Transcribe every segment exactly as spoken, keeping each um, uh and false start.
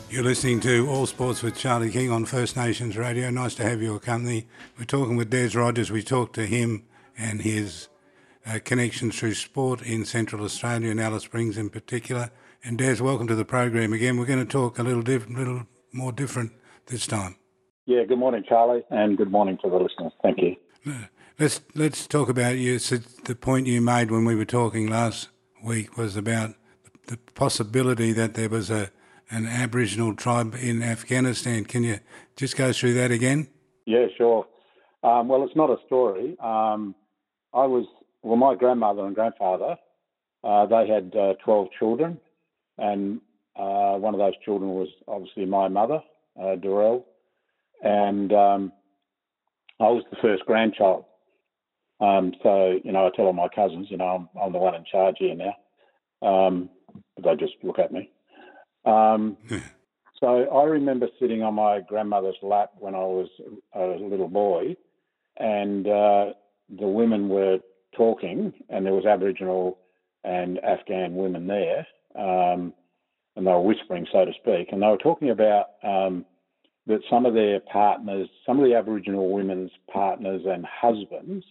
You're listening to All Sports with Charlie King on First Nations Radio. Nice to have your company. We're talking with Des Rogers. We talked to him and his uh, connections through sport in Central Australia and Alice Springs in particular. And Des, welcome to the program again. We're going to talk a little different, little more different this time. Yeah, good morning, Charlie, and good morning to the listeners. Thank you. Let's let's talk about you. So the point you made when we were talking last week was about the possibility that there was a an Aboriginal tribe in Afghanistan. Can you just go through that again? Yeah, sure. Um, well, it's not a story. Um, I was, well, my grandmother and grandfather, uh, they had uh, twelve children, and uh, one of those children was obviously my mother, uh, Dorel, and um, I was the first grandchild. Um, so, you know, I tell all my cousins, you know, I'm, I'm the one in charge here now. Um, they just look at me. Um, so I remember sitting on my grandmother's lap when I was a little boy, and uh, the women were talking, and there was Aboriginal and Afghan women there, um, and they were whispering, so to speak, and they were talking about um, that some of their partners, some of the Aboriginal women's partners and husbands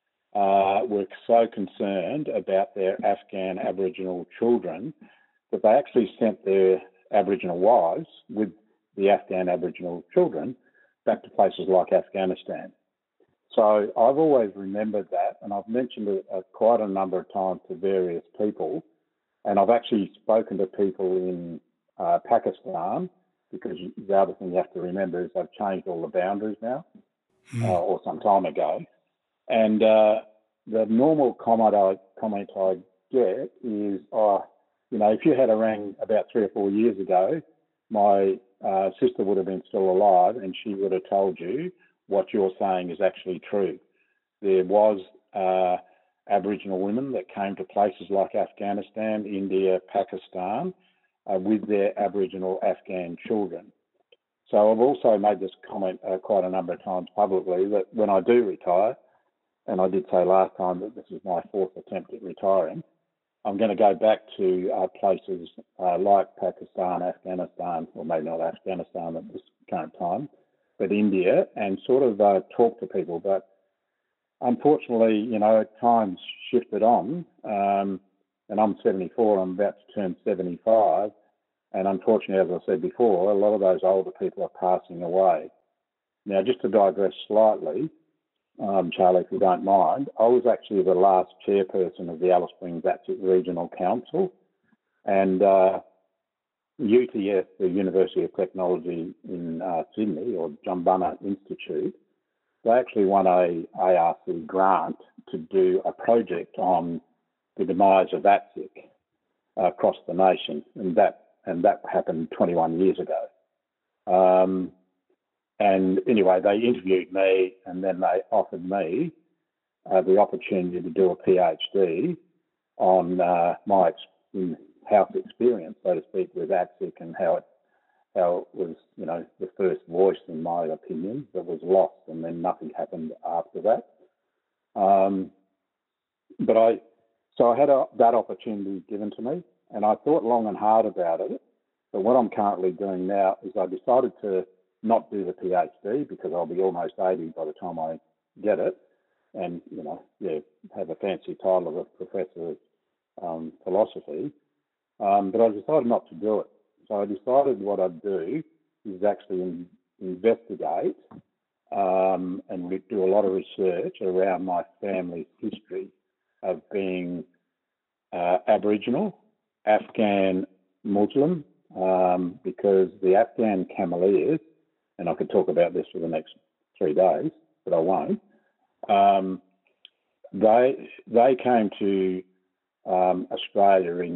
uh, were so concerned about their Afghan Aboriginal children that they actually sent their Aboriginal wives with the Afghan Aboriginal children back to places like Afghanistan. So I've always remembered that, and I've mentioned it uh, quite a number of times to various people, and I've actually spoken to people in uh, Pakistan, because the other thing you have to remember is they've changed all the boundaries now, mm. uh, or some time ago. And uh, the normal comment I, comment I get is, oh, you know, if you had a rang about three or four years ago, my uh, sister would have been still alive and she would have told you what you're saying is actually true. There was uh, Aboriginal women that came to places like Afghanistan, India, Pakistan, uh, with their Aboriginal Afghan children. So I've also made this comment uh, quite a number of times publicly that when I do retire, and I did say last time that this is my fourth attempt at retiring, I'm going to go back to uh, places uh, like Pakistan, Afghanistan, or maybe not Afghanistan at this current time, but India, and sort of uh, talk to people. But unfortunately, you know, times shifted on, um, and I'm seventy-four, I'm about to turn seventy-five, and unfortunately, as I said before, a lot of those older people are passing away. Now, just to digress slightly, Um, Charlie, if you don't mind, I was actually the last chairperson of the Alice Springs Atsic Regional Council, and uh, U T S, the University of Technology in uh, Sydney, or Jumbunna Institute, they actually won a A R C grant to do a project on the demise of Atsic uh, across the nation, and that and that happened twenty-one years ago. Um, And anyway, they interviewed me and then they offered me uh, the opportunity to do a PhD on uh, my ex- house experience, so to speak, with Atsic and how it, how it was, you know, the first voice, in my opinion, that was lost, and then nothing happened after that. Um, but I, so I had a, that opportunity given to me, and I thought long and hard about it. But what I'm currently doing now is I decided to not do the PhD because I'll be almost eighty by the time I get it, and you know, yeah, have a fancy title of a professor of um, philosophy. Um, but I decided not to do it. So I decided what I'd do is actually in, investigate um, and do a lot of research around my family's history of being uh, Aboriginal, Afghan, Muslim, um, because the Afghan Cameleers, and I could talk about this for the next three days, but I won't. Um, they they came to um, Australia in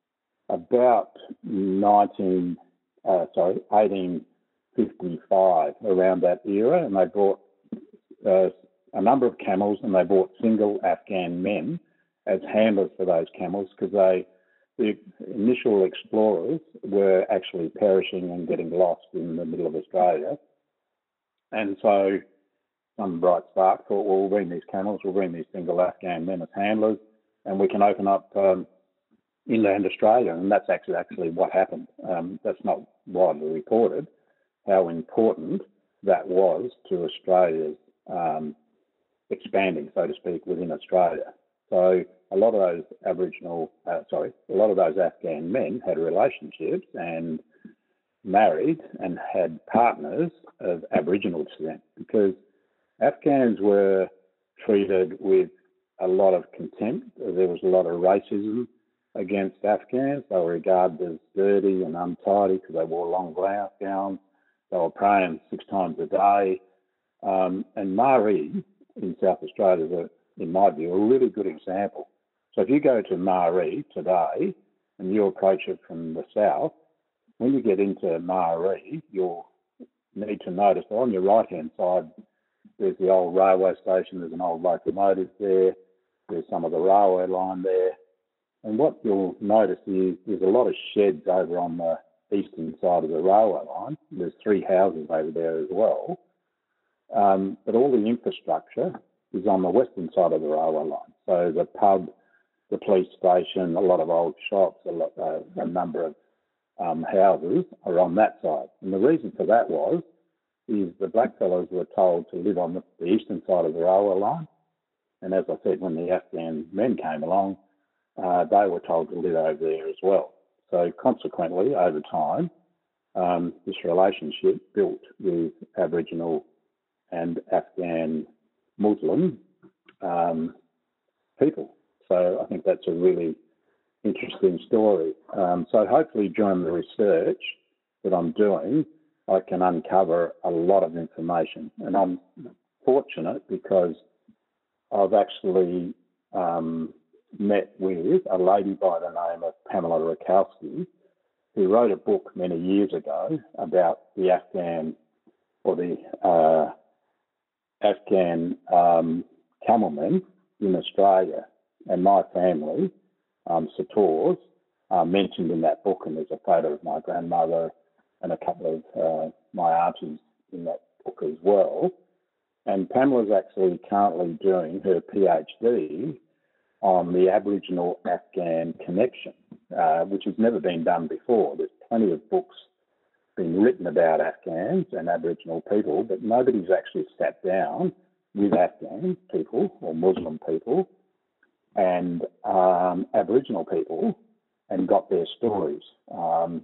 about nineteen, uh, sorry, eighteen fifty-five, around that era, and they brought uh, a number of camels, and they brought single Afghan men as handlers for those camels because they the initial explorers were actually perishing and getting lost in the middle of Australia. And so some bright spark thought, well, we'll bring these camels, we'll bring these single Afghan men as handlers, and we can open up um, inland Australia, and that's actually actually what happened. Um, that's not widely reported how important that was to Australia's um, expanding, so to speak, within Australia. So a lot of those Aboriginal, uh, sorry, a lot of those Afghan men had relationships and married and had partners of Aboriginal descent, because Afghans were treated with a lot of contempt. There was a lot of racism against Afghans. They were regarded as dirty and untidy because they wore long gowns. They were praying six times a day. Um, and Maree in South Australia is, a, in my view, a really good example. So if you go to Maree today and you approach it from the south, when you get into Maree, you'll need to notice that on your right-hand side, there's the old railway station, there's an old locomotive there, there's some of the railway line there. And what you'll notice is there's a lot of sheds over on the eastern side of the railway line. There's three houses over there as well. Um, but all the infrastructure is on the western side of the railway line. So the pub, the police station, a lot of old shops, a, lot, uh, a number of um, houses are on that side. And the reason for that was is the blackfellows were told to live on the, the eastern side of the railway line. And as I said, when the Afghan men came along, uh, they were told to live over there as well. So consequently, over time, um, this relationship built with Aboriginal and Afghan Muslim um, people. So I think that's a really interesting story. Um, so hopefully during the research that I'm doing, I can uncover a lot of information. And I'm fortunate because I've actually um, met with a lady by the name of Pamela Rakowski, who wrote a book many years ago about the Afghan or the uh, Afghan um, camelmen in Australia. And my family, um, Sators, are mentioned in that book, and there's a photo of my grandmother and a couple of uh, my aunties in that book as well. And Pamela's actually currently doing her PhD on the Aboriginal-Afghan connection, uh, which has never been done before. There's plenty of books been written about Afghans and Aboriginal people, but nobody's actually sat down with Afghan people or Muslim people and um, Aboriginal people and got their stories. Um,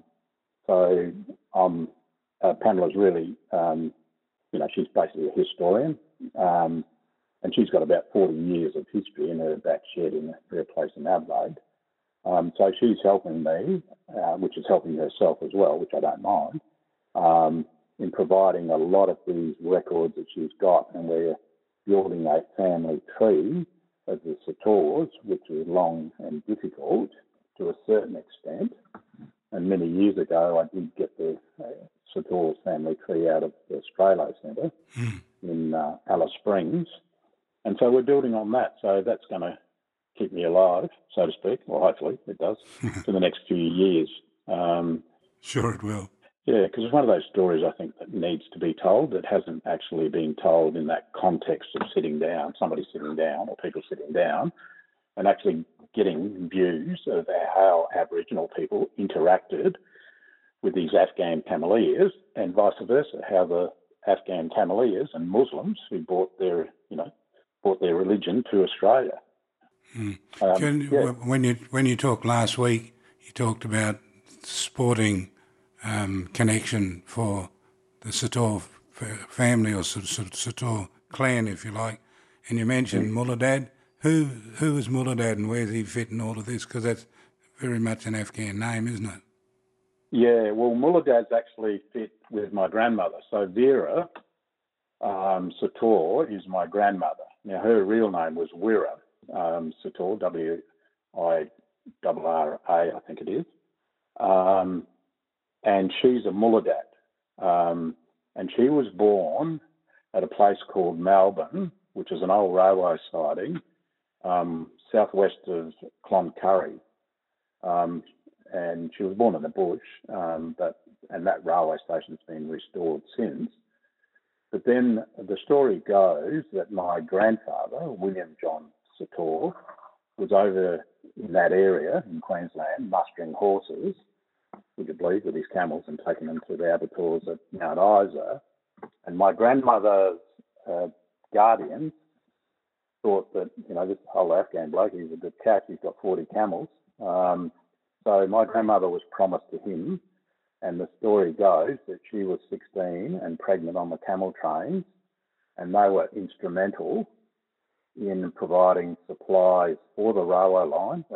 so um, uh, Pamela's really, um, you know, she's basically a historian, um, and she's got about forty years of history in her back shed in her place in Adelaide. Um, so she's helping me, uh, which is helping herself as well, which I don't mind, um, in providing a lot of these records that she's got, and we're building a family tree of the Sators, which is long and difficult to a certain extent. And many years ago, I did get the uh, Sators family tree out of the Australia Centre mm. in uh, Alice Springs. And so we're building on that. So that's going to keep me alive, so to speak. Well, hopefully it does for the next few years. Um, sure it will. Yeah, because it's one of those stories I think that needs to be told that hasn't actually been told in that context of sitting down, somebody sitting down or people sitting down and actually getting views of how Aboriginal people interacted with these Afghan Tamilias and vice versa, how the Afghan Tamilias and Muslims who brought their, you know, brought their religion to Australia. Mm. Um, Can, yeah. When you when you talked last week, you talked about sporting um, connection for the Sator family or Sator clan, if you like, and you mentioned mm. Muladad. Who who is Muladad and where's he fit in all of this? Because that's very much an Afghan name, isn't it? Yeah, well, Muladad's actually fit with my grandmother. So Vera um, Sator is my grandmother. Now, her real name was Wira um, Sator, W I R R A, I think it is. Um, and she's a Muladad. Um, and she was born at a place called Melbourne, which is an old railway siding, um, southwest of Cloncurry. Um, and she was born in the bush, um, but and that railway station's been restored since. But then the story goes that my grandfather, William John Sator, was over in that area in Queensland, mustering horses, would you believe, with his camels and taking them to the abattoirs at Mount Isa. And my grandmother's uh, guardian thought that, you know, this whole Afghan bloke, he's a good catch, he's got forty camels. Um, so my grandmother was promised to him, and the story goes that she was sixteen and pregnant on the camel trains, and they were instrumental in providing supplies for the railway line.